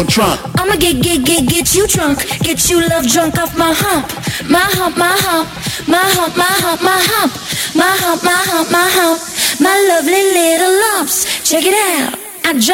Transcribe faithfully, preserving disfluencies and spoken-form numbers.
drunk. I'ma get, get, get, get you drunk. Get you love drunk off my hump. My hump, my hump. My hump, my hump, my hump. My hump, my hump, my hump. My lovely little lumps. Check it out. I